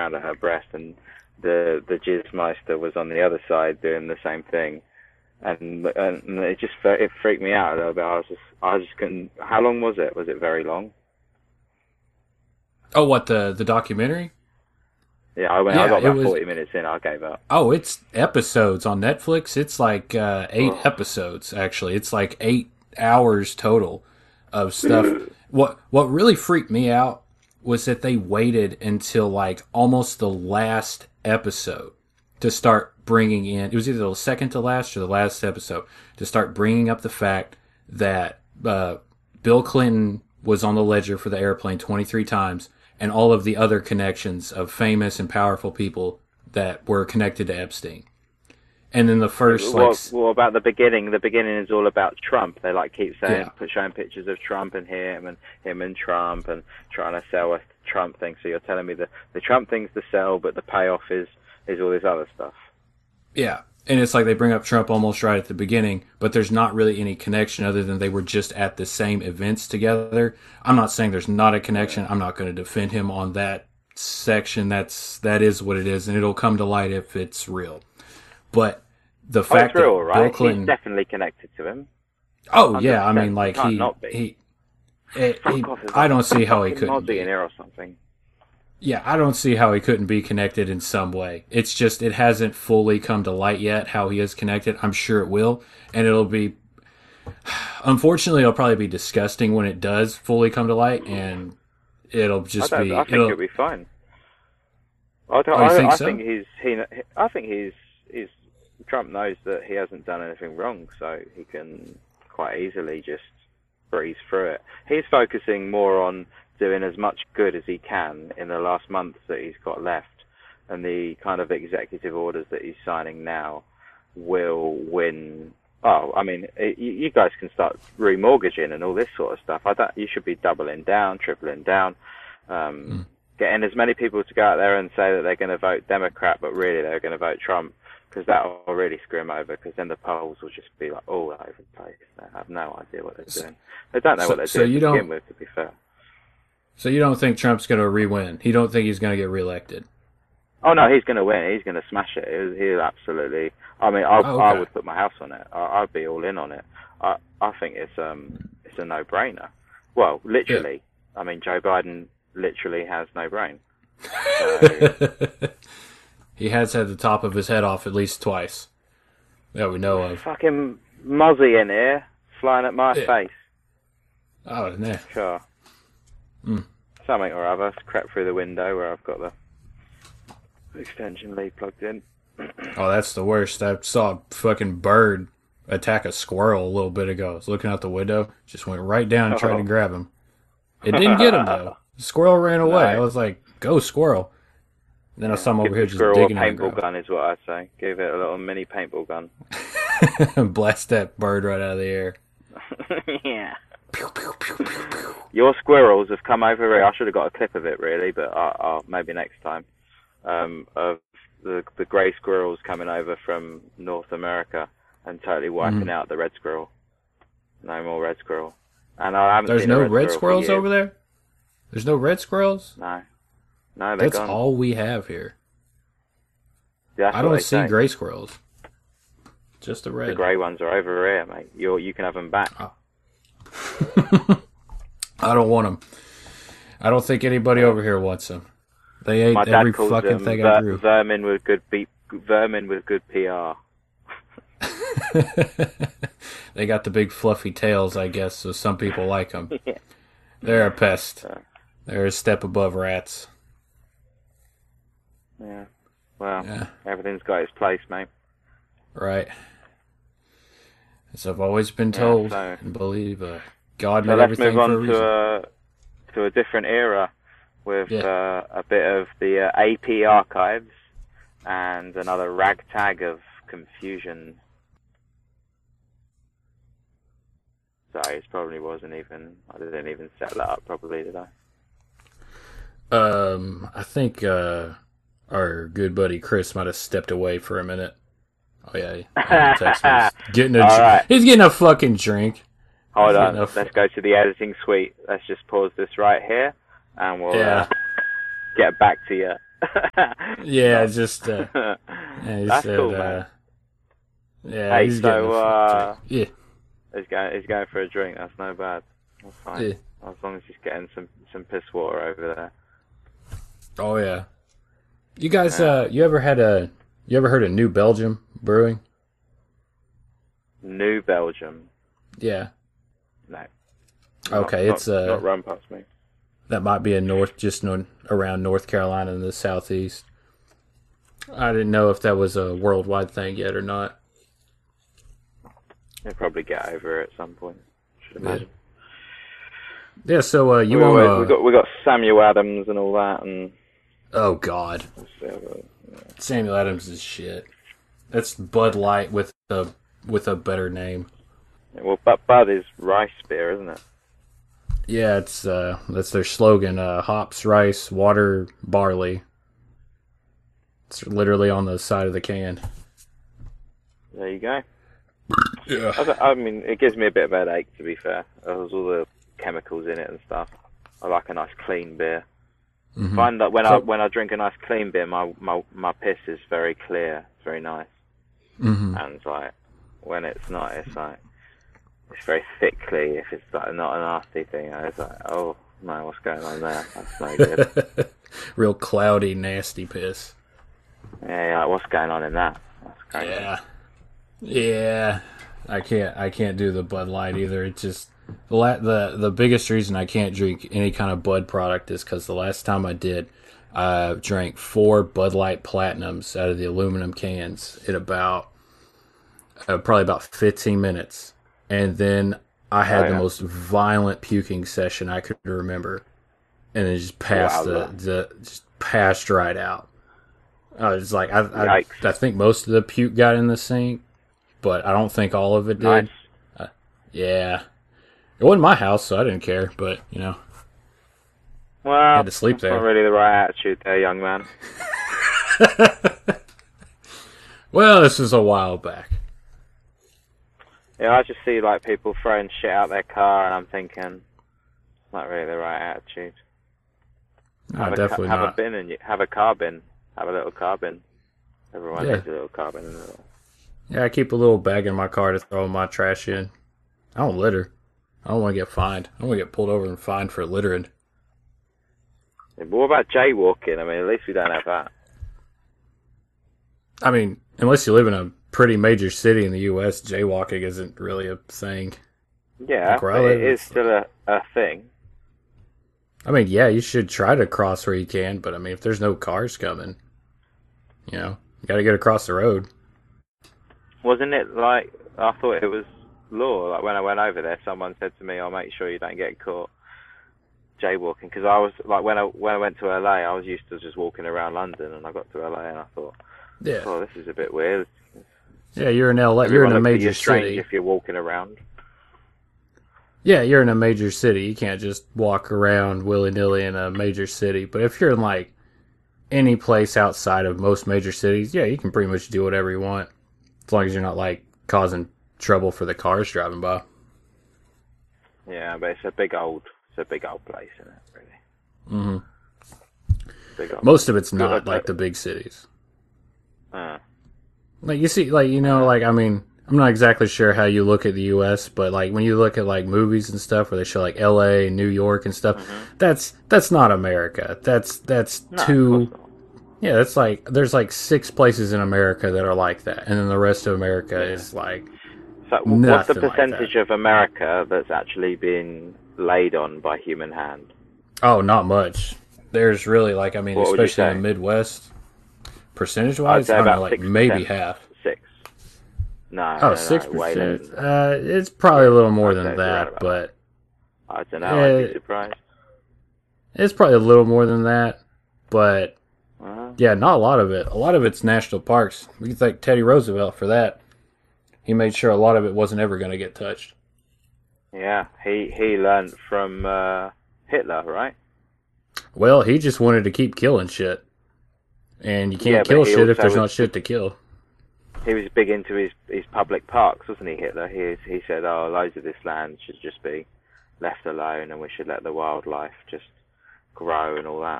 around at her breast, and the Jizzmeister was on the other side doing the same thing, and it freaked me out a little bit. I just couldn't. How long was it? Was it very long? Oh, what, the documentary? Yeah, I Yeah, got it about was. 40 minutes in. I gave up. Oh, it's episodes on Netflix. It's like 8 Oh. episodes, actually. It's like 8 hours total of stuff. What really freaked me out was that they waited until like almost the last episode to start bringing in. It was either the second to last or the last episode to start bringing up the fact that Bill Clinton was on the ledger for the airplane 23 times, and all of the other connections of famous and powerful people that were connected to Epstein. And then the first, like, Well, about the beginning. The beginning is all about Trump. They keep saying, yeah, showing pictures of Trump and him and Trump, and trying to sell a Trump thing. So you're telling me the Trump thing's to sell, but the payoff is all this other stuff. yeah. And it's like they bring up Trump almost right at the beginning, but there's not really any connection other than they were just at the same events together. I'm not saying there's not a connection. I'm not going to defend him on that section. That is what it is, and it'll come to light if it's real. But the fact It's real, that right? Bill Clinton, He's definitely connected to him. oh yeah, I 100%. mean, like Can't not be. Fuck off, I don't see how he fucking couldn't Mozzie be. in here or something. Yeah, I don't see how he couldn't be connected in some way. It's just it hasn't fully come to light yet how he is connected. I'm sure it will, and it'll be. Unfortunately, it'll probably be disgusting when it does fully come to light, and it'll just be. I think it'll be fine. I think he's Trump knows that he hasn't done anything wrong, so he can quite easily just breeze through it. He's focusing more on doing as much good as he can in the last month that he's got left, and the kind of executive orders that he's signing now will win. Oh, I mean, you guys can start remortgaging and all this sort of stuff. You should be doubling down, tripling down, getting as many people to go out there and say that they're going to vote Democrat, but really they're going to vote Trump, because that will really screw them over, because then the polls will just be like all over the place. They have no idea what they're doing. They don't know what they're doing to begin with, to be fair. So you don't think Trump's going to re-win? You don't think he's going to get reelected? Oh no, he's going to win. He's going to smash it. He'll absolutely. I mean, I would put my house on it. I'd be all in on it. I think it's a no-brainer. Well, literally. Yeah. I mean, Joe Biden literally has no brain. So... He has had the top of his head off at least twice that we know of. Fucking Mozzie in here, flying at my face. Oh, isn't there? Sure. Something or other crept through the window where I've got the extension lead plugged in. Oh, that's the worst. I saw a fucking bird attack a squirrel a little bit ago. I was looking out the window, just went right down and tried to grab him. It didn't get him, though. The squirrel ran away. I was like, go, squirrel. And then I saw him over here just digging a paintball gun is what I'd say. Give it a little mini paintball gun. Blast that bird right out of the air. Yeah. Pew, pew, pew, pew, pew. Your squirrels have come over here. I should have got a clip of it, really, but I'll maybe next time. Of the grey squirrels coming over from North America and totally wiping out the red squirrel. No more red squirrel. And I haven't There's seen no a red squirrels over there? There's no red squirrels? No. No, they're That's gone. all we have here. That's I don't see grey squirrels. Just the red. The grey ones are over here, mate. You can have them back. Oh. I don't want them. I don't think anybody over here wants them. They ate every fucking thing I grew. Vermin with good PR. They got the big fluffy tails, I guess, so some people like them. Yeah. They're a pest. They're a step above rats. Yeah. Well, everything's got its place, mate. Right. As I've always been told and believe, God made everything for a reason. Let's move on to a different era with a bit of the AP archives and another ragtag of confusion. Sorry, it probably wasn't even. I didn't even set that up properly, did I? I think our good buddy Chris might have stepped away for a minute. Oh yeah, text me. He's getting a fucking drink. Hold on, let's go to the editing suite. Let's just pause this right here, and we'll get back to you Yeah, just yeah, he That's said, cool, man. yeah, Hey, he's getting so a drink. Yeah, he's going for a drink. That's no bad. That's fine. yeah. As long as he's getting some piss water over there. Oh yeah. You guys, Yeah. you ever heard of New Belgium Brewing? New Belgium. Yeah. No. Okay, it's not run past me. that might be around North Carolina in the southeast. I didn't know if that was a worldwide thing yet or not. He'll probably get over it at some point. Should imagine. Yeah, so you we own a... got Samuel Adams and all that, and Oh God, Samuel Adams is shit. That's Bud Light with a better name. well, Bud is rice beer, isn't it? Yeah, it's that's their slogan: hops, rice, water, barley. It's literally on the side of the can. There you go. Yeah. I mean, it gives me a bit of a headache, to be fair. There's all the chemicals in it and stuff. I like a nice clean beer. Mm-hmm. Find that when I drink a nice clean beer, my piss is very clear. It's very nice. Mm-hmm. And it's like when it's not, it's like it's very thickly. If it's like not a nasty thing, it's like, oh no, what's going on there? That's no good. Real cloudy, nasty piss. Yeah, like, what's going on in that? That's crazy. Yeah. I can't do the Bud Light either. It's just the biggest reason I can't drink any kind of Bud product is because the last time I did, I drank 4 Bud Light Platinums out of the aluminum cans in about probably about 15 minutes, and then I had the most violent puking session I could remember, and it just passed just passed right out. I was like, I think most of the puke got in the sink, but I don't think all of it did. Nice. Yeah. It wasn't my house, so I didn't care, but, you know. Well, I had to sleep there. Not really the right attitude there, young man. Well, this is a while back. Yeah, I just see like people throwing shit out their car, and I'm thinking, not really the right attitude. Definitely have not. a bin and have a car bin. Have a little car bin. Everyone needs a little car bin. Yeah, I keep a little bag in my car to throw my trash in. I don't litter. I don't want to get fined. I don't want to get pulled over and fined for littering. Yeah, but what about jaywalking? I mean, at least we don't have that. I mean, unless you live in a pretty major city in the U.S., jaywalking isn't really a thing. Yeah, but it is still a thing. I mean, yeah, you should try to cross where you can, but I mean, if there's no cars coming, you know, you got to get across the road. Wasn't it like, I thought it was law, like when I went over there, someone said to me, "I'll make sure you don't get caught jaywalking," because I was like, when I went to LA, I was used to just walking around London, and I got to LA and I thought, oh, this is a bit weird. Yeah, you're in LA. You're in a major city. If you're walking around. Yeah, you're in a major city. You can't just walk around willy-nilly in a major city. But if you're in, like, any place outside of most major cities, yeah, you can pretty much do whatever you want. As long as you're not, like, causing trouble for the cars driving by. Yeah, but it's a big old place, isn't it, really? Mm-hmm. Most of it's not like the big cities. Like, you see, like, you know, like, I mean, I'm not exactly sure how you look at the U.S., but, like, when you look at, like, movies and stuff where they show, like, L.A., New York and stuff, that's not America. That's too... Yeah, that's like... There's, like, 6 places in America that are like that, and then the rest of America is, like, so what's the percentage of America that's actually been laid on by human hand? Oh, not much. There's really, like, I mean, especially in the Midwest, percentage-wise, I don't know, like, 6%. Maybe half. 6. No, 6%. It's probably a little more than that, but... I don't know, I'd be surprised. It's probably a little more than that, but... Yeah, not a lot of it. A lot of it's national parks. We can thank Teddy Roosevelt for that. He made sure a lot of it wasn't ever going to get touched. Yeah, he learned from Hitler, right? Well, he just wanted to keep killing shit. And you can't kill shit if there's not shit to kill. He was big into his public parks, wasn't he, Hitler? He said, oh, loads of this land should just be left alone and we should let the wildlife just grow and all that.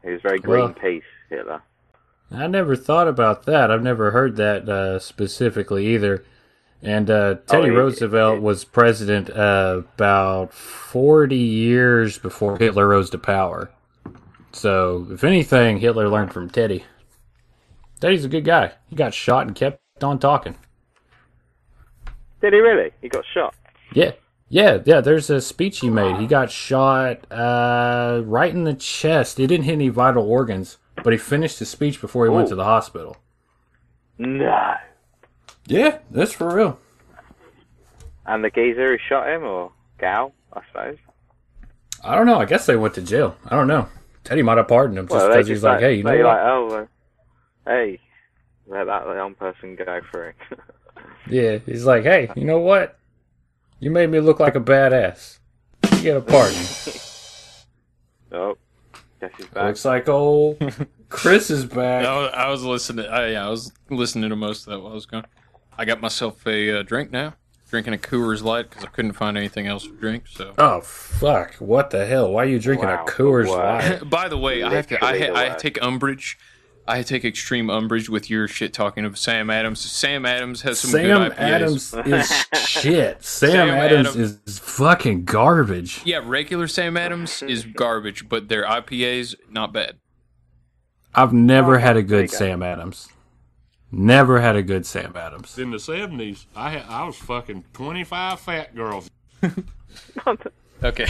He was very Greenpeace, Hitler. I never thought about that. I've never heard that specifically either. And Teddy Roosevelt was president about 40 years before Hitler rose to power. So, if anything, Hitler learned from Teddy. Teddy's a good guy. He got shot and kept on talking. Did he really? He got shot? Yeah. There's a speech he made. He got shot right in the chest. He didn't hit any vital organs, but he finished his speech before he went to the hospital. No. Yeah, that's for real. And the geezer who shot him, or gal, I suppose? I don't know. I guess they went to jail. I don't know. Teddy might have pardoned him just because he's like, hey, you know what? Hey, let that young person go free. Yeah, he's like, hey, you know what? You made me look like a badass. You get a pardon. Oh, guess he's back. Looks like old Chris is back. I was listening. I was listening to most of that while I was gone. I got myself a drink now. Drinking a Coors Light because I couldn't find anything else to drink. So. Oh fuck! What the hell? Why are you drinking a Coors Light? By the way, I take umbrage. I take extreme umbrage with your shit talking of Sam Adams. Sam Adams has some good IPAs. Sam Adams is shit. Sam Adams is fucking garbage. Yeah, regular Sam Adams is garbage, but their IPAs, not bad. I've never had a good Sam Adams. Never had a good Sam Adams. In the 70s, I was fucking 25 fat girls. Okay.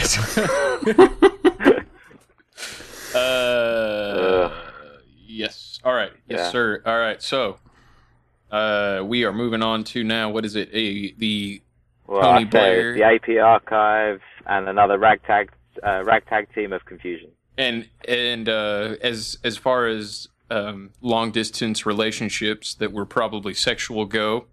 Yes. All right. Yes, sir. All right. So, we are moving on to now. What is it? The Tony Blair, the AP archive, and another ragtag team of confusion. And as far as long distance relationships that were probably sexual go,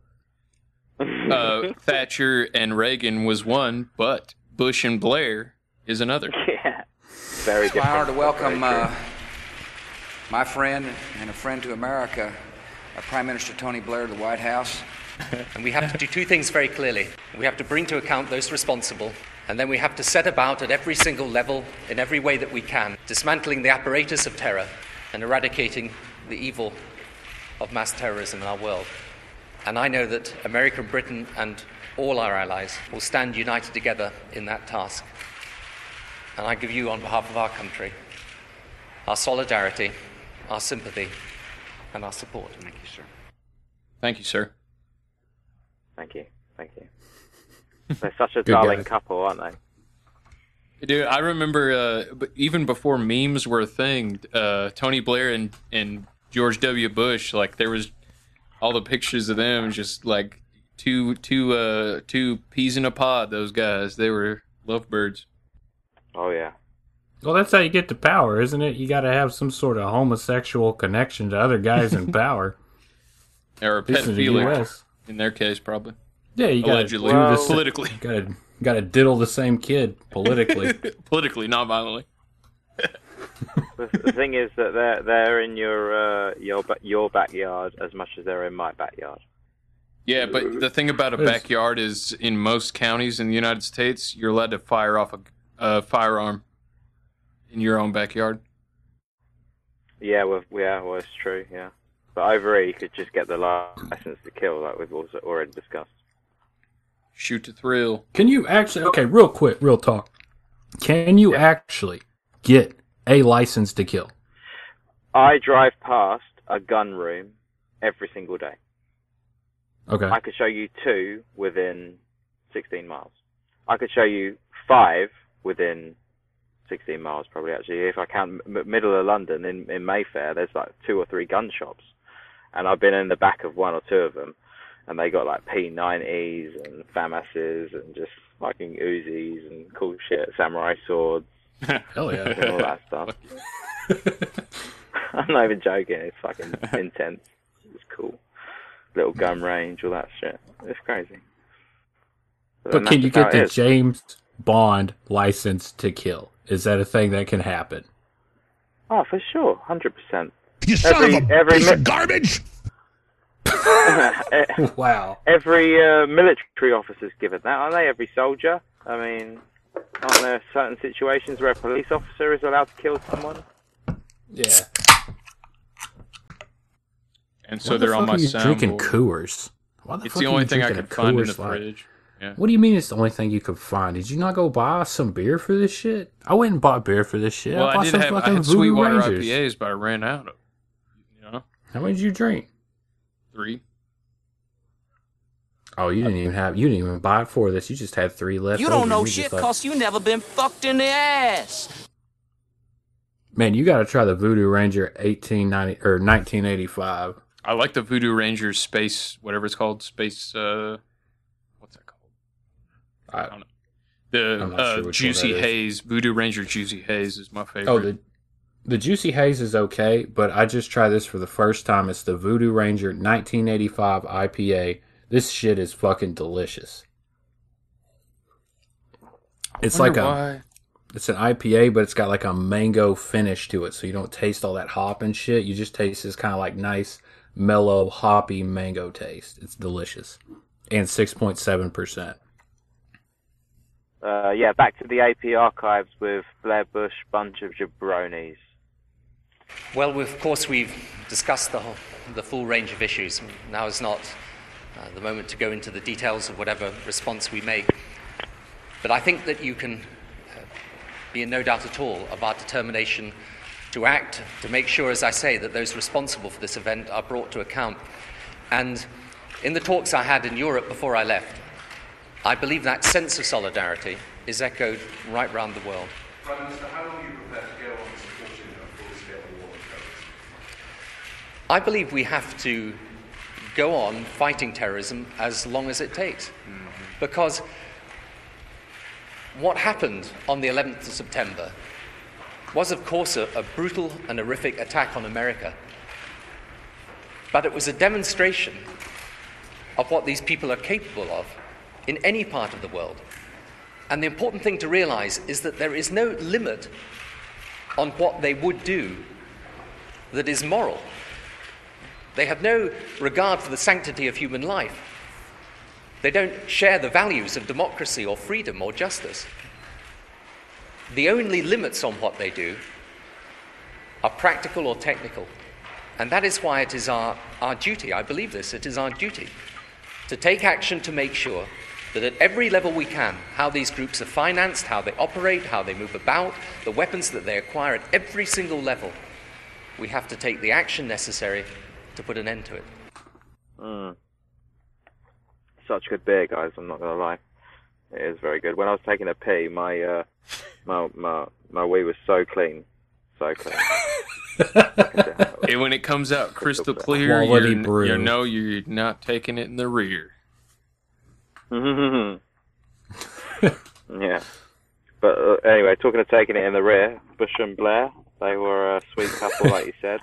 Thatcher and Reagan was one, but Bush and Blair is another. Yeah. Very different. It's my honor to welcome my friend and a friend to America, Prime Minister Tony Blair, to the White House. And we have to do two things very clearly. We have to bring to account those responsible, and then we have to set about at every single level, in every way that we can, dismantling the apparatus of terror and eradicating the evil of mass terrorism in our world. And I know that America, Britain, and all our allies will stand united together in that task. And I give you, on behalf of our country, our solidarity, our sympathy, and our support. Thank you, sir. Thank you, sir. Thank you. They're such a darling couple, aren't they? Dude, I remember even before memes were a thing, Tony Blair and George W. Bush, like there was all the pictures of them just like two peas in a pod. Those guys, they were lovebirds. Oh yeah. Well, that's how you get to power, isn't it? You got to have some sort of homosexual connection to other guys in power. Or a pedophilic, in their case, probably. Yeah, you got to allegedly, politically. Got to diddle the same kid politically. Politically, not violently. The thing is that they're in your backyard as much as they're in my backyard. Yeah, but the thing about a backyard is, in most counties in the United States, you're allowed to fire off a firearm in your own backyard. Yeah, well, it's true. Yeah, but over here you could just get the license to kill, like we've also already discussed. Shoot to thrill. Can you actually? Okay, real quick, real talk. Can you actually get a license to kill? I drive past a gun room every single day. Okay. I could show you 2 within 16 miles. I could show you 5 within 16 miles, probably, actually. If I count middle of London, in Mayfair, there's like 2 or 3 gun shops. And I've been in the back of 1 or 2 of them. And they got like P90s and FAMASs and just fucking Uzis and cool shit, samurai swords. Hell yeah. And all that stuff. I'm not even joking. It's fucking intense. It's cool. Little gun range, all that shit. It's crazy. But can you get the James Bond license to kill? Is that a thing that can happen? Oh, for sure. 100%. You son of a piece of garbage! Wow. Every military officer's given that, aren't they? Every soldier. I mean, aren't there certain situations where a police officer is allowed to kill someone? Yeah. And so they're on my soundboard. Drinking Coors. It's the only thing I could find in the fridge. Yeah. What do you mean it's the only thing you could find? Did you not go buy some beer for this shit? I went and bought beer for this shit. Well, I had Sweetwater IPAs, but I ran out of. How many did you drink? 3. Oh, you didn't even buy it for this. You just had 3 left. You don't know shit because you never been fucked in the ass. Man, you got to try the Voodoo Ranger 1985. I like the Voodoo Ranger Space, whatever it's called, Space. What's that called? I don't know. The Juicy Haze, Voodoo Ranger Juicy Haze is my favorite. Oh, the Juicy Haze is okay, but I just tried this for the first time. It's the Voodoo Ranger 1985 IPA. This shit is fucking delicious. It's like it's an IPA, but it's got like a mango finish to it, so you don't taste all that hop and shit. You just taste this kind of like nice, mellow, hoppy mango taste. It's delicious. And 6.7%. Yeah, back to the AP archives with Blair Bush, bunch of jabronis. Well, of course, we've discussed the full range of issues. Now is not the moment to go into the details of whatever response we make. But I think that you can be in no doubt at all of our determination to act, to make sure, as I say, that those responsible for this event are brought to account. And in the talks I had in Europe before I left, I believe that sense of solidarity is echoed right round the world. Prime Minister, how long are you prepared to go on supporting a full-scale war on terrorism? I believe we have to go on fighting terrorism as long as it takes. Because what happened on the 11th of September was, of course, a brutal and horrific attack on America. But it was a demonstration of what these people are capable of in any part of the world. And the important thing to realize is that there is no limit on what they would do that is moral. They have no regard for the sanctity of human life. They don't share the values of democracy or freedom or justice. The only limits on what they do are practical or technical. And that is why it is our duty, I believe this, it is our duty to take action to make sure that at every level we can, how these groups are financed, how they operate, how they move about, the weapons that they acquire at every single level, we have to take the action necessary to put an end to it. Such good beer, guys, I'm not going to lie. It is very good. When I was taking a pee, my wee was so clean. So clean. And when it comes out crystal clear, you know you're not taking it in the rear. Yeah. But anyway, talking of taking it in the rear, Bush and Blair, they were a sweet couple, like you said.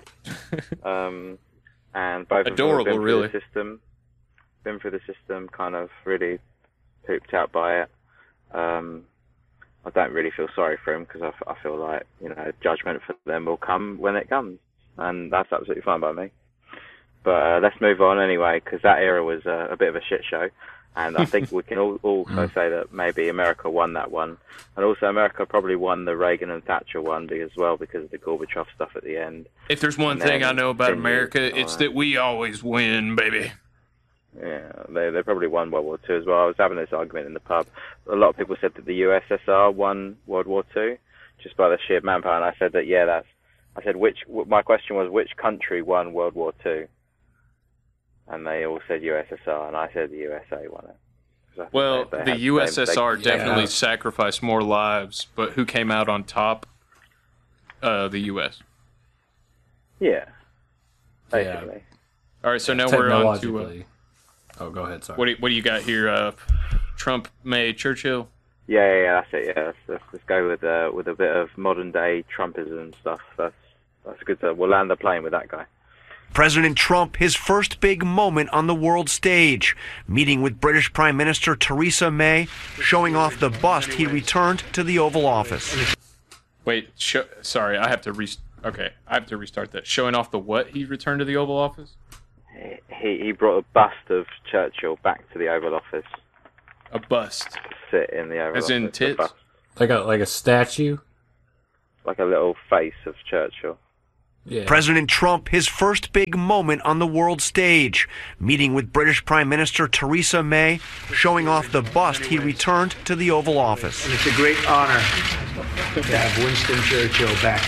And both adorable, of them really. Been through the system, kind of really pooped out by it. I don't really feel sorry for him because I feel like, judgment for them will come when it comes. And that's absolutely fine by me. But let's move on anyway, because that era was a bit of a shit show. And I think we can also say that maybe America won that one. And also America probably won the Reagan and Thatcher one because of the Gorbachev stuff at the end. If there's one thing I know about America, it's that we always win, baby. Yeah, they probably won World War II as well. I was having this argument in the pub. A lot of people said that the USSR won World War II just by the sheer manpower. And I said that, my question was, which country won World War II? And they all said USSR, and I said the USA won it. Well, the USSR definitely sacrificed more lives, but who came out on top? The US. Yeah. Basically. Yeah. All right, so now we're on to... oh, go ahead, sorry. What do you got here? Trump, May, Churchill? Yeah, that's it, yeah. Let's go with a bit of modern-day Trumpism stuff. That's good. We'll land the plane with that guy. President Trump, his first big moment on the world stage, meeting with British Prime Minister Theresa May, showing off the bust he returned to the Oval Office. Wait, sorry, I have to restart that. Showing off the what he returned to the Oval Office? He brought a bust of Churchill back to the Oval Office. A bust? To sit in the Oval Office. As in tits? Like a statue? Like a little face of Churchill. Yeah. President Trump, his first big moment on the world stage, meeting with British Prime Minister Theresa May, showing off the bust he returned to the Oval Office. And it's a great honor to have Winston Churchill back.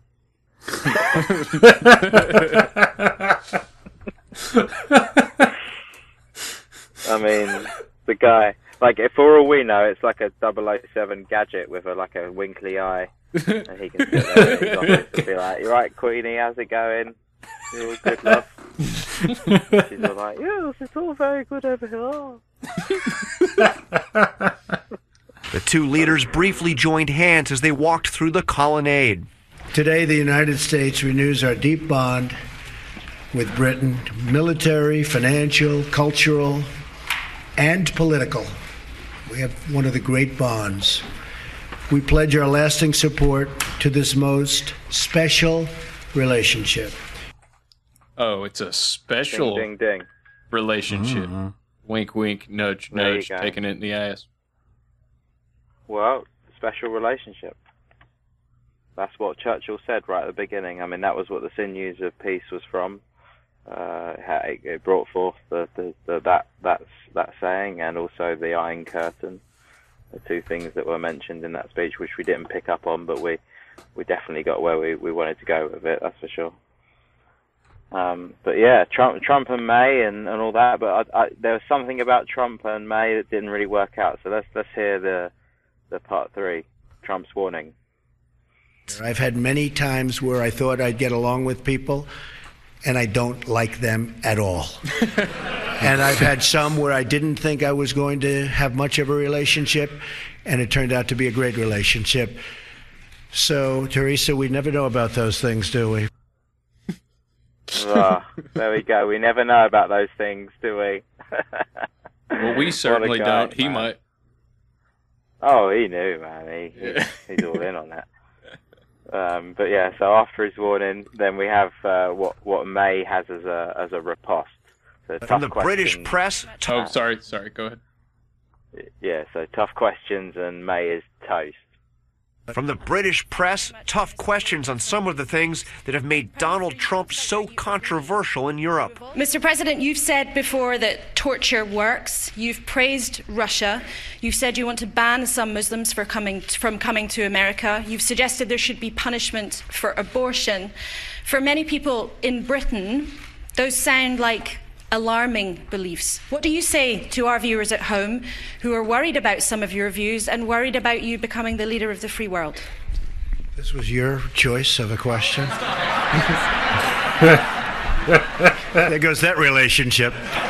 I mean, the guy, like, for all we know, it's like a 007 gadget with a winkly eye. And he can sit there in his office and be like, "You right, Queenie? How's it going? You all good, love?" She's all like, "Yes, it's all very good over here." The two leaders briefly joined hands as they walked through the colonnade. Today, the United States renews our deep bond with Britain, military, financial, cultural, and political. We have one of the great bonds. We pledge our lasting support to this most special relationship. Oh, it's a special ding, ding, ding. relationship. Mm-hmm. Wink, wink, nudge, nudge, taking it in the ass. Well, special relationship. That's what Churchill said right at the beginning. I mean, that was what the sinews of peace was from. It brought forth that saying, and also the Iron Curtain. The two things that were mentioned in that speech, which we didn't pick up on, but we definitely got where we wanted to go with it. That's for sure. But yeah, Trump and May and all that. But there was something about Trump and May that didn't really work out. So let's hear the part 3, Trump's warning. I've had many times where I thought I'd get along with people, and I don't like them at all. And I've had some where I didn't think I was going to have much of a relationship, and it turned out to be a great relationship. So, Theresa, we never know about those things, do we? Oh, there we go. We never know about those things, do we? Well, we certainly don't. He might. Oh, he knew, man. He's all in on that. But yeah, so after his warning, then we have what May has as a riposte. So From the British press. Sorry. Go ahead. Yeah, so tough questions, and May is toast. From the British press, tough questions on some of the things that have made Donald Trump so controversial in Europe. Mr. President, you've said before that torture works. You've praised Russia. You've said you want to ban some Muslims from coming to America. You've suggested there should be punishment for abortion. For many people in Britain, those sound like alarming beliefs. What do you say to our viewers at home who are worried about some of your views and worried about you becoming the leader of the free world? This was your choice of a question. There goes that relationship.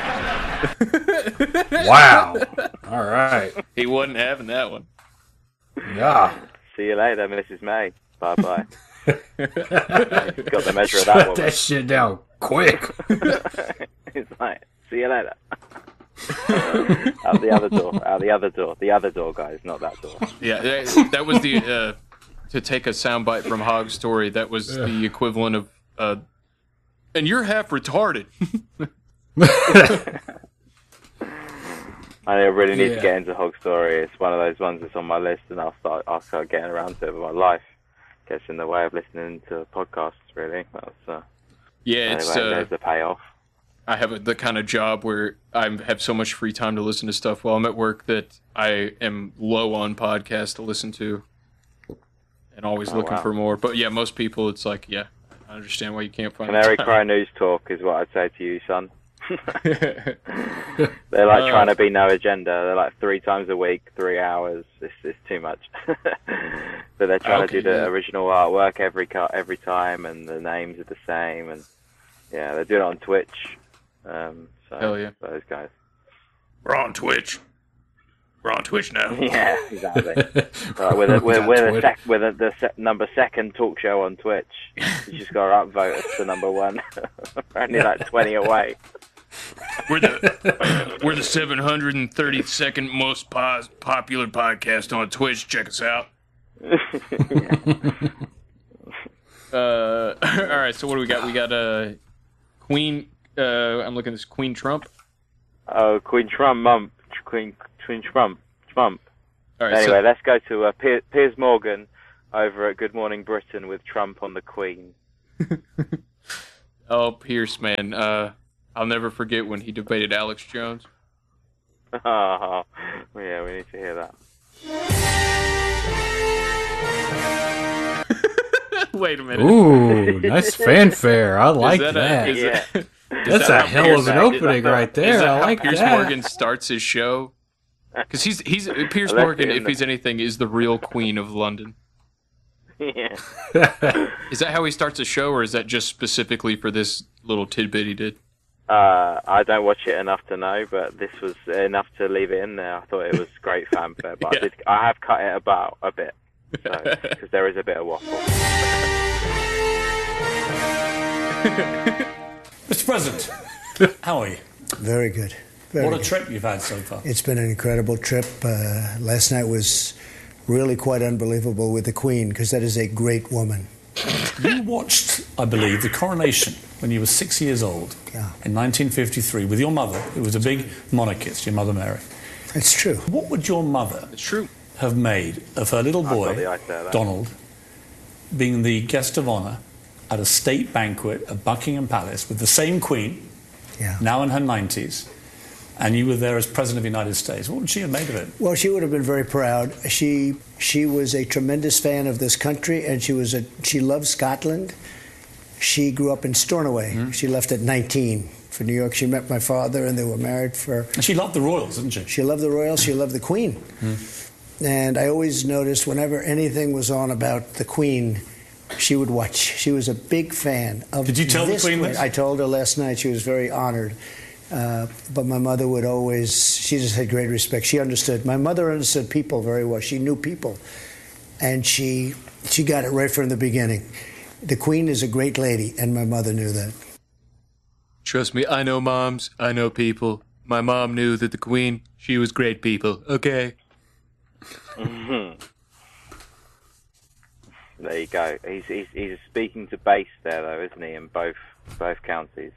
Wow. All right. He wasn't having that one. Yeah. See you later, Mrs. May. Bye-bye. Got the measure of that Shut woman. that shit down quick. He's like, see you later. Out the other door. The other door, guys, not that door. Yeah, that was the to take a soundbite from Hog's story. That was the equivalent of, and you're half retarded. I really need to get into Hog's story. It's one of those ones that's on my list, and I'll start getting around to it. But my life gets in the way of listening to podcasts. Really, that's it's there's the payoff. I have the kind of job where I have so much free time to listen to stuff while I'm at work that I am low on podcasts to listen to, and always looking for more. But yeah, most people, it's like, I understand why you can't find. Canary Cry News Talk is what I'd say to you, son. They're like trying to be no agenda. They're like 3 times a week, 3 hours. It's too much. But they're trying to do the original artwork every time, and the names are the same, and they're doing it on Twitch. Hell yeah, those guys. We're on Twitch. We're on Twitch now. Yeah, exactly. We're the number 2 talk show on Twitch. You just got to upvote us to number 1. We're only like 20 away. We're the 732nd most popular podcast on Twitch. Check us out. All right. So what do we got? We got Queen. I'm looking at this Queen Trump. Oh, Queen Trump. Queen Trump. All right. Anyway, let's go to Piers Morgan over at Good Morning Britain with Trump on the Queen. Oh, Pierce, man. I'll never forget when he debated Alex Jones. Oh, yeah, we need to hear that. Wait a minute. Ooh, nice fanfare. I like that. Yeah. That's a hell of an opening right there. I like Pierce that. Morgan starts his show. Because he's Pierce Morgan, if he's anything, is the real Queen of London. Yeah. Is that how he starts a show, or is that just specifically for this little tidbit he did? I don't watch it enough to know, but this was enough to leave it in there. I thought it was great fanfare, but Yeah. I have cut it about a bit, because there is a bit of waffle. Mr. President, how are you? Very good. What a trip you've had so far. It's been an incredible trip. Last night was really quite unbelievable with the Queen, because that is a great woman. You watched, I believe, the coronation when you were 6 years old in 1953 with your mother, who was a big monarchist, your mother Mary. It's true. What would your mother have made of her little boy, Donald, being the guest of honour at a state banquet at Buckingham Palace with the same Queen, now in her 90s, and you were there as President of the United States? What would she have made of it? Well, she would have been very proud. She was a tremendous fan of this country, and she loved Scotland. She grew up in Stornoway. Mm-hmm. She left at 19 for New York. She met my father, and they were married for... And she loved the royals, didn't she? She loved the royals. She loved the Queen. And I always noticed whenever anything was on about the Queen, she would watch. She was a big fan of this. Did you tell the Queen this? I told her last night. She was very honored. But my mother would always, she just had great respect. She understood. My mother understood people very well. She knew people. And she got it right from the beginning. The Queen is a great lady, and my mother knew that. Trust me, I know moms, I know people. My mom knew that the Queen, she was great people, okay? There you go. He's speaking to base there, though, isn't he, in both counties?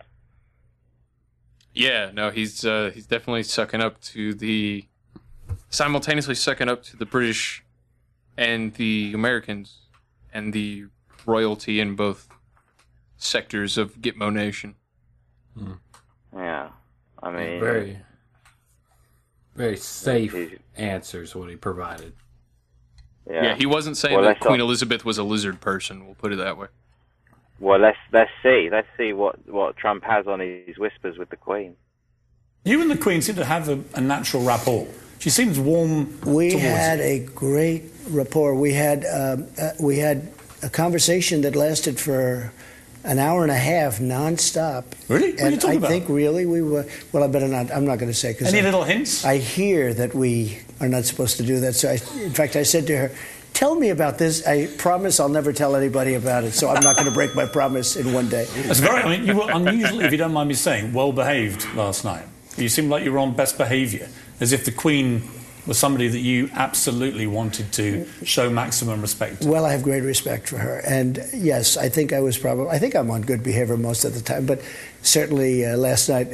Yeah, no, he's definitely simultaneously sucking up to the British and the Americans and the royalty in both sectors of Gitmo Nation. Yeah, I mean... Very, very safe answers what he provided. Yeah, he wasn't saying that Queen Elizabeth was a lizard person, we'll put it that way. Well, let's see what Trump has on his whispers with the Queen. You and the Queen seem to have a natural rapport. She seems warm. We had a great rapport. We had a conversation that lasted for an hour and a half, nonstop. Really? What are you talking about? I think really we were. Well, I better not. I'm not going to say. Any little hints? I hear that we are not supposed to do that. So, in fact, I said to her, "Tell me about this. I promise I'll never tell anybody about it. So I'm not going to break my promise in one day." That's very. I mean, you were unusually, if you don't mind me saying, well behaved last night. You seemed like you were on best behaviour, as if the Queen was somebody that you absolutely wanted to show maximum respect to. Well, I have great respect for her, and yes, I think I'm on good behavior most of the time, but certainly last night.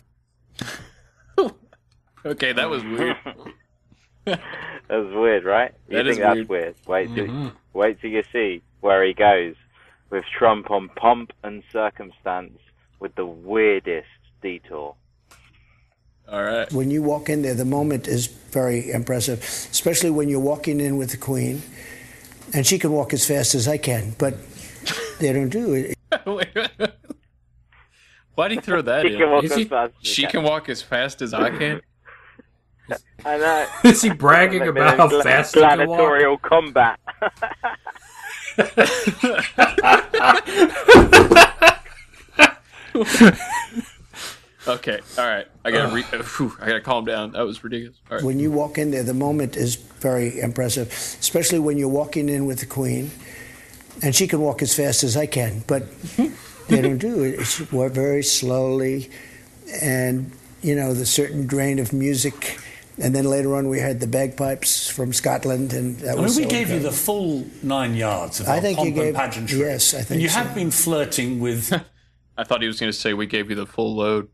Okay, that was weird. That was weird, right? You think that's weird? Wait till you see where he goes with Trump on Pomp and Circumstance with the weirdest detour. All right. When you walk in there, the moment is very impressive, especially when you're walking in with the Queen, and she can walk as fast as I can, but they don't do it. Why'd he throw that in? She can walk as fast as I can? I know. Is he bragging about how fast he can walk? Gladiatorial combat. Okay, all right. I gotta calm down. That was ridiculous. All right. When you walk in there, the moment is very impressive, especially when you're walking in with the Queen, and she can walk as fast as I can, but they don't do it. It's very slowly, and the certain drain of music. And then later on, we had the bagpipes from Scotland, and that was. We gave you the full 9 yards of our pomp and pageantry. Yes, I think. And you have been flirting with. I thought he was going to say we gave you the full load.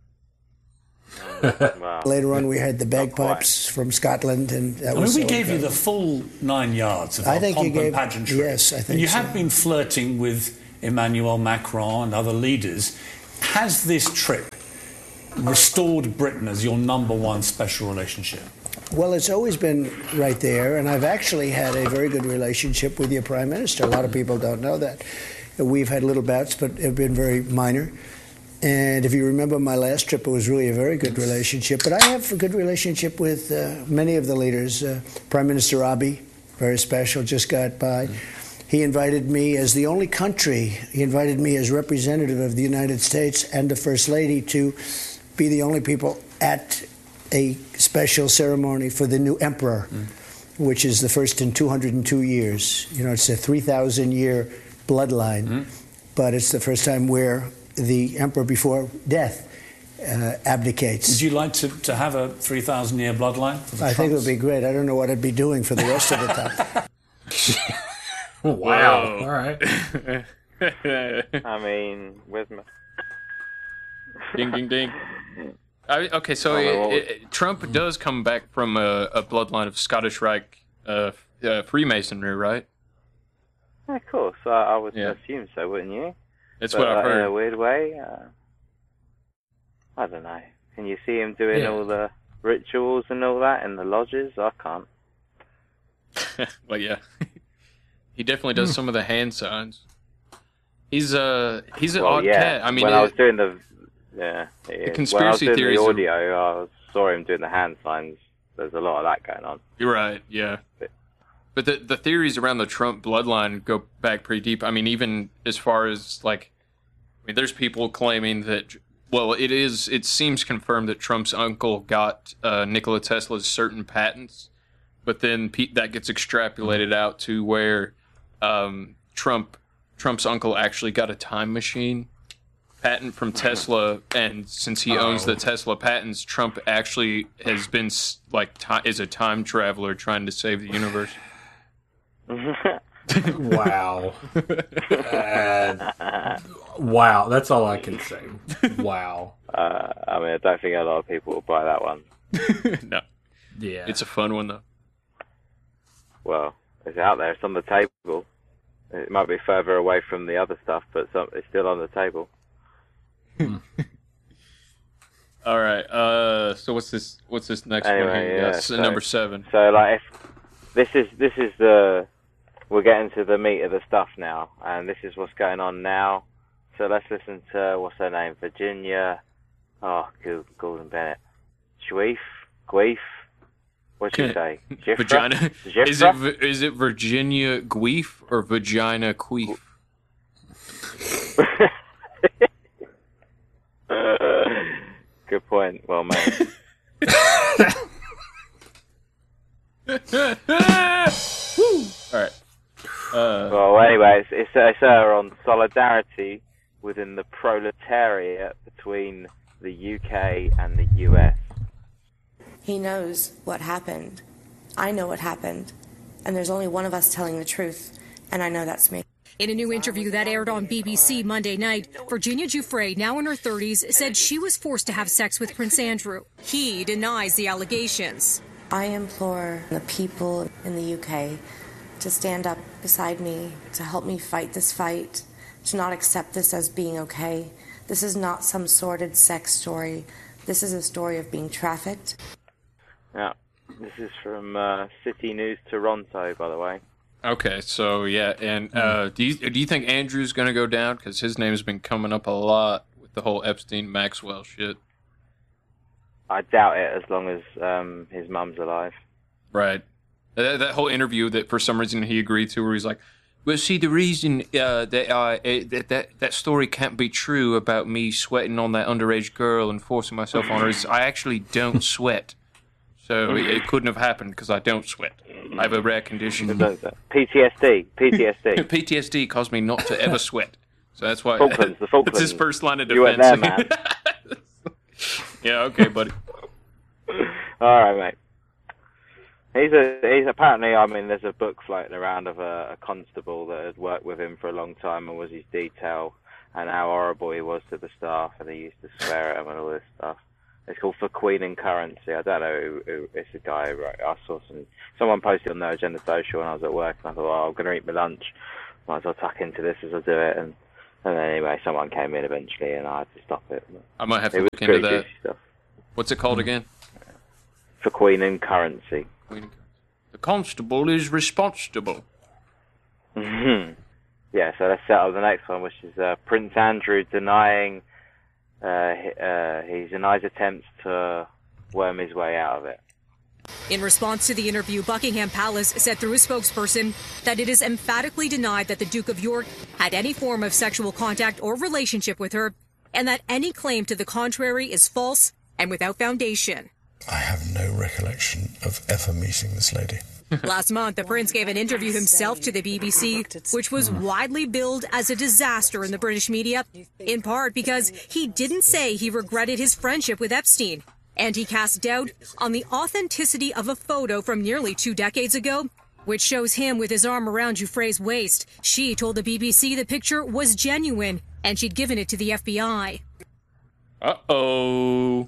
Wow. Later on, we had the bagpipes from Scotland, and that was. We gave you the full 9 yards of our pomp and pageantry. Yes, I think. And you have been flirting with Emmanuel Macron and other leaders. Has this trip restored Britain as your number one special relationship? Well, it's always been right there, and I've actually had a very good relationship with your Prime Minister. A lot of people don't know that. We've had little bouts, but have been very minor. And if you remember my last trip, it was really a very good relationship. But I have a good relationship with many of the leaders. Prime Minister Abiy, very special, just got by. He invited me as the only country, he invited me as representative of the United States and the First Lady to be the only people at a special ceremony for the new emperor, which is the first in 202 years. You know, it's a 3,000-year bloodline, but it's the first time where the emperor before death abdicates. Would you like to have a 3,000-year bloodline? I think it would be great. I don't know what I'd be doing for the rest of the time. Wow. All right. I mean, with my... Ding, ding, ding. Okay, so Trump does come back from a bloodline of Scottish Rite Freemasonry, right? Yeah, of course. I would assume so, wouldn't you? That's what I've heard. In a weird way, I don't know. Can you see him doing all the rituals and all that in the lodges? I can't. Well, yeah. He definitely does some of the hand signs. He's an odd cat. I mean, when I was doing the conspiracy theories, the audio, I saw him doing the hand signs. There's a lot of that going on. You're right, yeah. But the theories around the Trump bloodline go back pretty deep. I mean, even as far as there's people claiming that. Well, it seems confirmed that Trump's uncle got Nikola Tesla's certain patents, but then that gets extrapolated out to where Trump's uncle actually got a time machine patent from Tesla, and since he owns the Tesla patents, Trump actually has been is a time traveler trying to save the universe. Wow. Wow, that's all I can say. Wow. I mean, I don't think a lot of people will buy that one. No. Yeah. It's a fun one, though. Well, it's out there. It's on the table. It might be further away from the other stuff, but it's still on the table. All right. So what's this next one here? So, number 7. So, if this is the... We're getting to the meat of the stuff now, and this is what's going on now. So let's listen to, what's her name? Virginia... Gordon Bennett. Guief? What'd you say? Vagina? Is it Virginia Guief or Vagina Queef? Good point. Well made. All right. Well, anyways, it's her on solidarity within the proletariat between the UK and the US. He knows what happened. I know what happened. And there's only one of us telling the truth. And I know that's me. In a new interview that aired on BBC Monday night, Virginia Giuffre, now in her 30s, said she was forced to have sex with Prince Andrew. He denies the allegations. I implore the people in the UK to stand up beside me, to help me fight this fight, to not accept this as being okay. This is not some sordid sex story. This is a story of being trafficked. Yeah, this is from City News Toronto, by the way. Okay, so yeah, and do you think Andrew's going to go down? Because his name's been coming up a lot with the whole Epstein-Maxwell shit. I doubt it, as long as his mum's alive. Right. That whole interview that for some reason he agreed to, where he's like, "Well, see, the reason that story can't be true about me sweating on that underage girl and forcing myself on her is I actually don't sweat, so it couldn't have happened because I don't sweat. I have a rare condition. PTSD. PTSD caused me not to ever sweat, so that's why. Falklands. It's his first line of defense. You weren't there, man. Yeah. Okay, buddy. All right, mate. He's apparently, I mean, there's a book floating around of a constable that had worked with him for a long time and was his detail, and how horrible he was to the staff, and he used to swear at him and all this stuff. It's called For Queen and Currency. I don't know who it's a guy who wrote. I saw someone posted on No Agenda Social when I was at work, and I thought, I'm going to eat my lunch. Might as well tuck into this as I do it. And And then anyway, someone came in eventually, and I had to stop it. I might have to look into that. Stuff. What's it called again? For Queen and Currency. The constable is responsible. Yeah, so let's set up the next one, which is Prince Andrew denying he denies attempts to worm his way out of it. In response to the interview, Buckingham Palace said through a spokesperson that it is emphatically denied that the Duke of York had any form of sexual contact or relationship with her, and that any claim to the contrary is false and without foundation. I have no recollection of ever meeting this lady. Last month, the prince gave an interview himself to the BBC, which was widely billed as a disaster in the British media, in part because he didn't say he regretted his friendship with Epstein. And he cast doubt on the authenticity of a photo from nearly 2 decades ago, which shows him with his arm around Giuffre's waist. She told the BBC the picture was genuine, and she'd given it to the FBI. Uh-oh.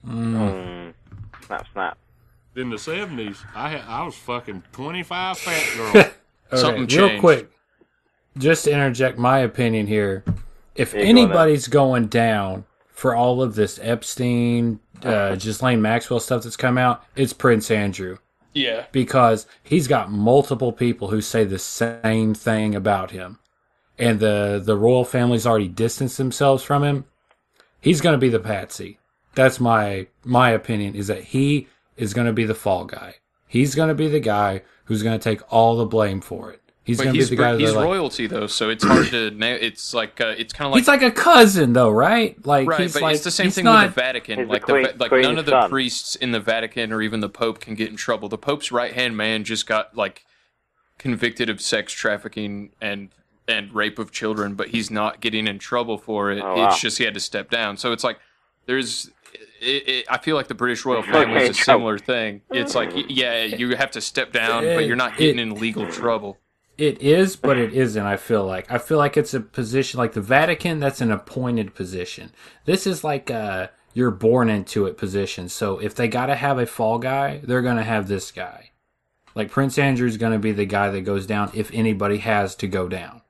Snap. In the 70s, I was fucking 25 fat girl. Something changed. Real quick, just to interject my opinion here. If anybody's going down for all of this Epstein, Ghislaine Maxwell stuff that's come out, it's Prince Andrew. Yeah. Because he's got multiple people who say the same thing about him. And the royal family's already distanced themselves from him. He's going to be the patsy. That's my opinion, is that he is going to be the fall guy. He's going to be the guy who's going to take all the blame for it. He's going to be the guy. He's royalty though, so it's hard to. It's like it's kind of like he's like a cousin though, right? Like right, he's but like, it's the same thing not, with the Vatican. Like Queen's none of the priests in the Vatican or even the Pope can get in trouble. The Pope's right hand man just got like convicted of sex trafficking and rape of children, but he's not getting in trouble for it. Oh, wow. It's just he had to step down. So it's like there's. I feel like the British royal family is a similar thing. It's like, yeah, you have to step down, but you're not getting in legal trouble. It is, but it isn't, I feel like. I feel like it's a position, like the Vatican, that's an appointed position. This is like you're born into it position. So if they got to have a fall guy, they're going to have this guy. Like Prince Andrew's going to be the guy that goes down if anybody has to go down.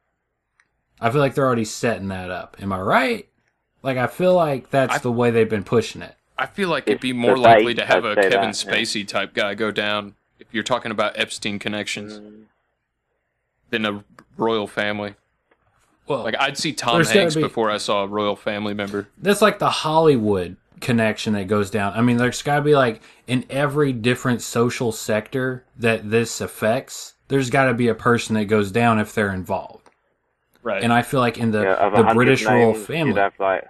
I feel like they're already setting that up. Am I right? Like, I feel like that's the way they've been pushing it. I feel like it'd be more likely to have a Kevin Spacey type guy go down if you're talking about Epstein connections than a royal family. Well, like I'd see Tom Hanks before I saw a royal family member. That's like the Hollywood connection that goes down. I mean, there's got to be like in every different social sector that this affects, there's got to be a person that goes down if they're involved. Right. And I feel like in the British royal family, you'd have like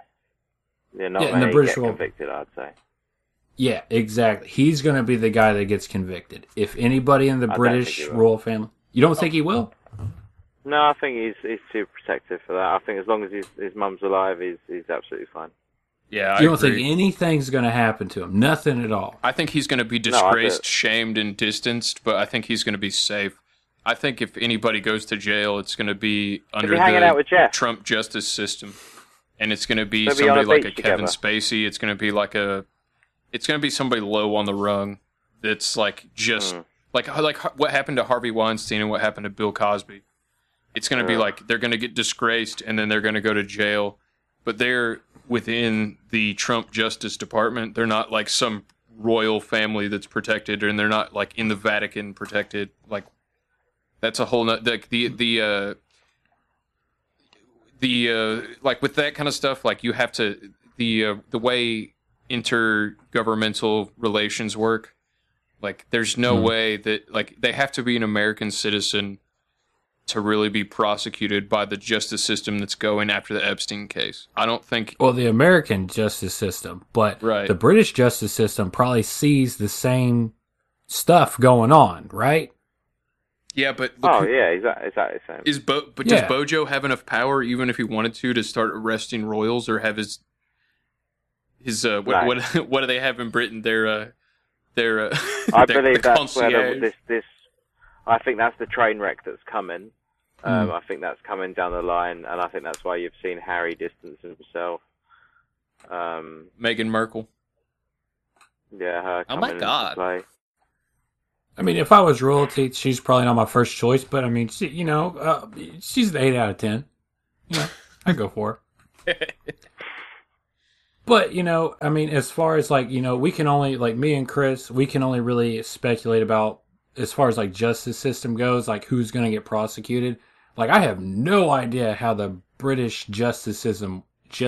not in the British royal convicted, I'd say. Yeah, exactly. He's going to be the guy that gets convicted. If anybody in the British royal family, you don't think he will? No, I think he's too protective for that. I think as long as his mum's alive, he's absolutely fine. Yeah, you don't think anything's going to happen to him? Nothing at all. I think he's going to be disgraced, shamed, and distanced, but I think he's going to be safe. I think if anybody goes to jail, it's going to be under the Trump justice system. And it's going to be somebody like a Kevin Spacey. It's going to be like it's going to be somebody low on the rung. That's like just like what happened to Harvey Weinstein and what happened to Bill Cosby. It's going to be like they're going to get disgraced and then they're going to go to jail, but they're within the Trump Justice Department. They're not like some royal family that's protected, and they're not like in the Vatican protected. Like that's a whole like with that kind of stuff, like you have to the way intergovernmental relations work. Like there's no way that like they have to be an American citizen to really be prosecuted by the justice system that's going after the Epstein case. I don't think. Well, the American justice system, but the British justice system probably sees the same stuff going on, right? Yeah, but exactly the same. Does Bojo have enough power, even if he wanted to start arresting royals, or have his what do they have in Britain? Their I believe that's where this. I think that's the train wreck that's coming. I think that's coming down the line, and I think that's why you've seen Harry distance himself. Meghan Markle. Yeah, her. Oh my God. Play. I mean, if I was royalty, she's probably not my first choice, but I mean, she's an 8 out of 10. Yeah. I go for it. But, you know, I mean, as far as, like, you know, we can only, like, me and Chris, we can only really speculate about, as far as, like, justice system goes, like, who's going to get prosecuted. Like, I have no idea how the British justice system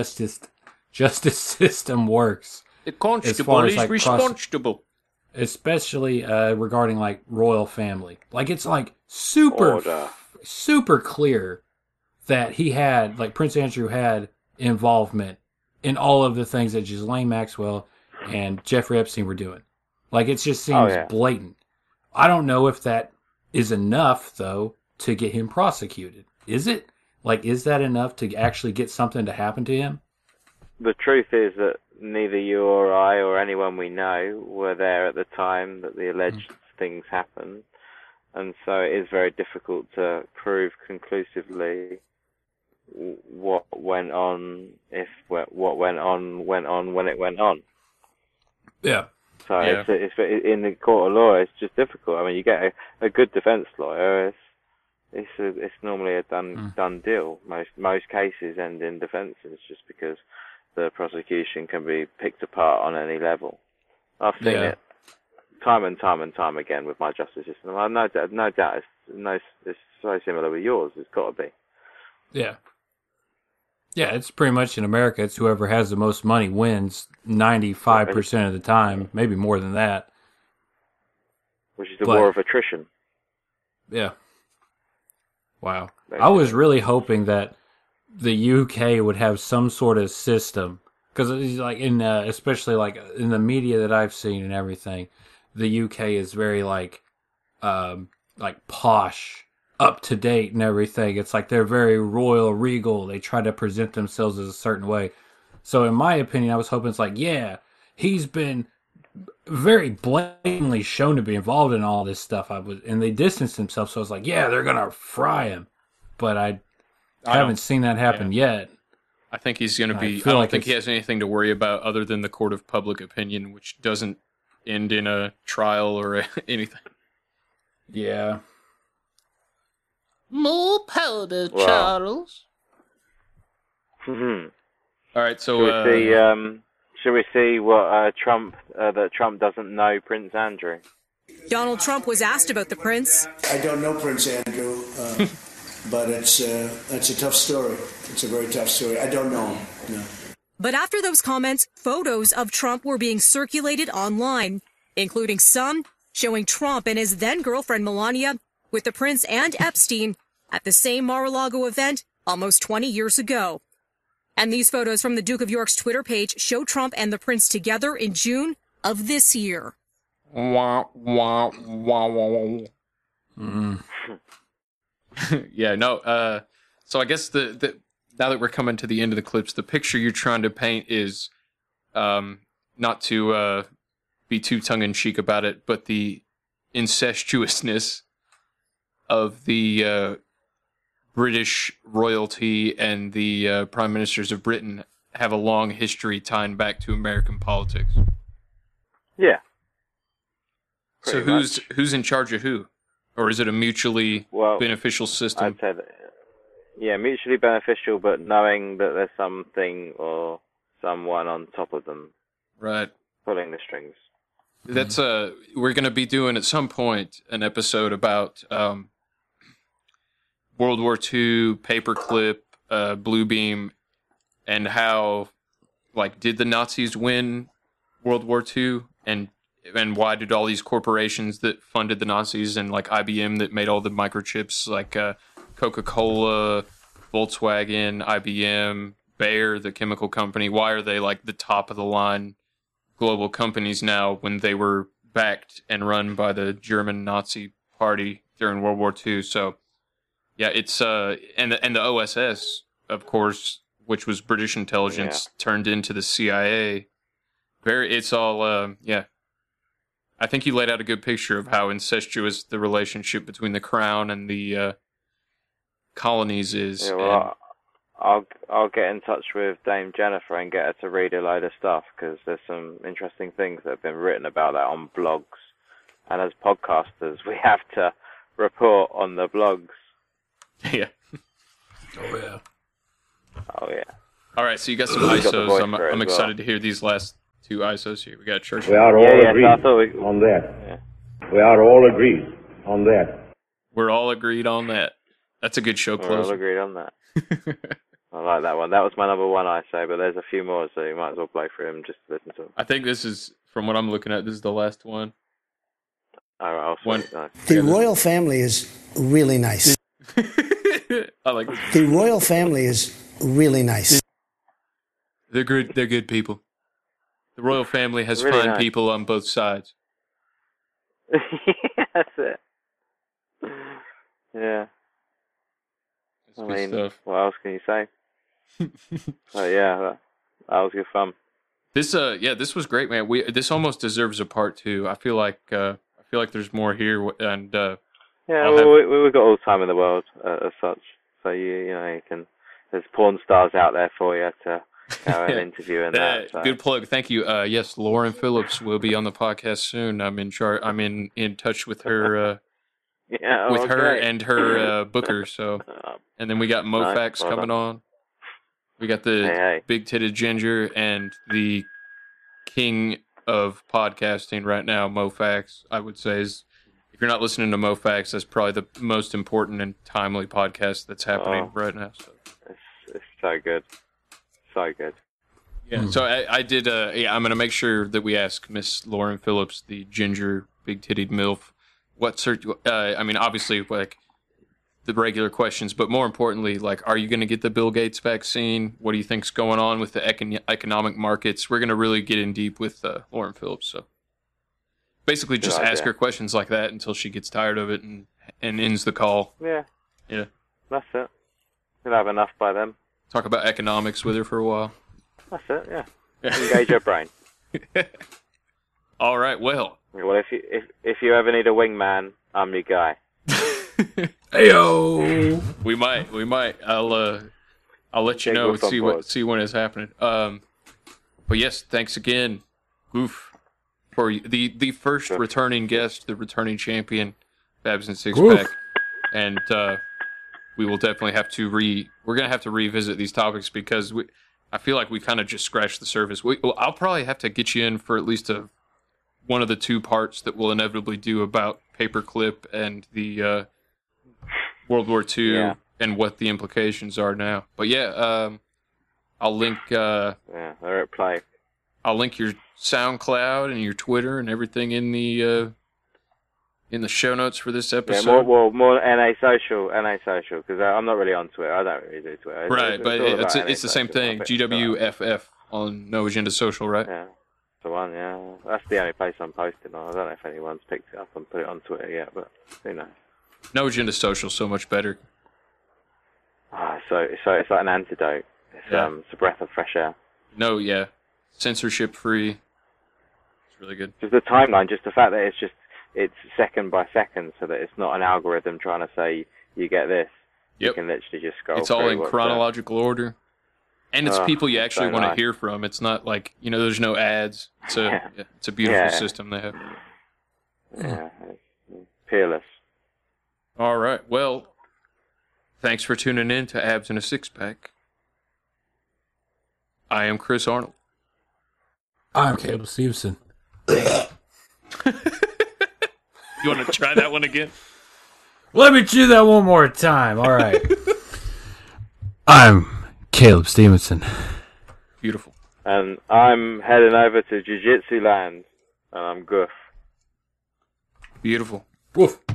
works. The constable is like, responsible. Especially regarding, like, royal family. Like, it's, like, super clear that he had, like, Prince Andrew had involvement in all of the things that Ghislaine Maxwell and Jeffrey Epstein were doing. Like, it just seems blatant. I don't know if that is enough, though, to get him prosecuted. Is it? Like, is that enough to actually get something to happen to him? The truth is that neither you or I or anyone we know were there at the time that the alleged things happened. And so it is very difficult to prove conclusively what went on, if what went on when it went on. Yeah. So it's in the court of law, it's just difficult. I mean, you get a good defense lawyer, it's normally a done deal. Most cases end in defences just because the prosecution can be picked apart on any level. I've seen it time and time again with my justice system. I have no doubt it's so similar with yours. It's got to be. Yeah. Yeah, it's pretty much in America, it's whoever has the most money wins 95% of the time, maybe more than that. Which is the war of attrition. Yeah. Wow. I was really hoping that the UK would have some sort of system, because like especially like in the media that I've seen and everything, the UK is very like posh, up to date and everything. It's like they're very royal, regal. They try to present themselves as a certain way. So in my opinion, I was hoping it's like, yeah, he's been very blatantly shown to be involved in all this stuff. And they distanced themselves. So I was like, yeah, they're gonna fry him. But I haven't seen that happen yet. I think he's going to be. I don't think he has anything to worry about other than the court of public opinion, which doesn't end in a trial or anything. Yeah. More powder, Charles. Mm-hmm. All right, so should we see what that Trump doesn't know Prince Andrew? Donald Trump was asked about the prince. I don't know Prince Andrew, but it's a tough story. It's a very tough story. I don't know him. No. But after those comments, photos of Trump were being circulated online, including some showing Trump and his then-girlfriend Melania with the prince and Epstein at the same Mar-a-Lago event almost 20 years ago. And these photos from the Duke of York's Twitter page show Trump and the prince together in June of this year. Wah, wah, wah, wah, wah. Yeah, no. So I guess the now that we're coming to the end of the clips, the picture you're trying to paint is not to be too tongue-in-cheek about it, but the incestuousness of the British royalty and the prime ministers of Britain have a long history tying back to American politics. Yeah. So who's in charge of who? Or is it a mutually beneficial system? I'd say that, yeah, mutually beneficial, but knowing that there's something or someone on top of them. Right. Pulling the strings. That's we're going to be doing at some point an episode about World War II, paperclip, Bluebeam, and how, like, did the Nazis win World War II? And why did all these corporations that funded the Nazis and, like, IBM that made all the microchips, like Coca-Cola, Volkswagen, IBM, Bayer, the chemical company, why are they, like, the top of the line global companies now when they were backed and run by the German Nazi party during World War II? So, yeah, it's and the OSS, of course, which was British intelligence, turned into the CIA. It's all yeah. I think you laid out a good picture of how incestuous the relationship between the crown and the colonies is. Yeah, well, I'll get in touch with Dame Jennifer and get her to read a load of stuff, because there's some interesting things that have been written about that on blogs. And as podcasters, we have to report on the blogs. Yeah. Oh, yeah. Oh yeah. All right, so you got some He's got the voice ISOs. for it I'm as excited well. to hear these last 2 ISOs here. We got Churchill. We are all agreed I thought on that. Yeah. We are all agreed on that. We're all agreed on that. That's a good show We're all closer. agreed on that. I like that one. That was my number one, I say, but there's a few more, so you might as well play through them just to listen to them. I think this is, from what I'm looking at, this is the last one. All right, I'll The royal family is really nice. I like it. The royal family is really nice. They're good. They're good people. The royal family has Really fine nice. people on both sides. That's it. Yeah. That's good stuff. What else can you say? Yeah, that was good fun. This this was great, man. This almost deserves a part 2. I feel like there's more here, and Yeah, I'll have- we've got all the time in the world as such. So you know you can. There's porn stars out there for you to have an interview and that. So. Good plug. Thank you. Yes, Lauren Phillips will be on the podcast soon. I'm in touch with her. Yeah, with her okay. and her booker. So, and then we got Mofax Nice, well coming done. on. We got the big-titted ginger and the king of podcasting right now, Mofax. I would say is, if you're not listening to Mofax, that's probably the most important and timely podcast that's happening right now. So. It's so good, so good. Yeah. So I did. I'm gonna make sure that we ask Miss Lauren Phillips, the ginger, big-titted MILF. Obviously, like the regular questions, but more importantly, like, are you going to get the Bill Gates vaccine? What do you think's going on with the economic markets? We're going to really get in deep with Lauren Phillips. So basically, just Good ask idea. her questions like that until she gets tired of it and ends the call. Yeah, Yeah. that's it. You'll have enough by then. Talk about economics with her for a while. That's it. Yeah. Engage your brain. All right. Well, if you ever need a wingman, I'm your guy. Heyo. we might. I'll let you Okay, know. Goof on See when it's happening. But yes, thanks again, Goof, for the first returning guest, the returning champion, Babs and Six Goof. Pack, and we will definitely have to we're gonna have to revisit these topics because I feel like we kind of just scratched the surface. I'll probably have to get you in for at least one of the 2 parts that we'll inevitably do about Paperclip and the World War II and what the implications are now. But yeah, I'll link. They're at play. I'll link your SoundCloud and your Twitter and everything in the show notes for this episode. Yeah, more NA social, because I'm not really on Twitter. I don't really do Twitter. Right, but all it's about the same NA thing. social. GWFF on No Agenda Social, right? Yeah, the one. Yeah, that's the only place I'm posting on. I don't know if anyone's picked it up and put it on Twitter yet, but who knows? No Agenda Social, so much better. So it's like an antidote. It's a breath of fresh air. No, yeah, censorship free. It's really good. Just the timeline, just the fact that it's second by second, so that it's not an algorithm trying to say you get this. Yep. You can literally just scroll. It's all through in what's chronological order, and it's people you actually so want to nice. hear from. It's not like there's no ads. It's a beautiful system they have. Yeah, it's peerless. All right. Well, thanks for tuning in to Abs in a Six Pack. I am Chris Arnold. I'm Caleb Stevenson. You want to try that one again? Let me do that one more time. All right. I'm Caleb Stevenson. Beautiful. And I'm heading over to Jiu-Jitsu land, and I'm Goof. Beautiful. Woof.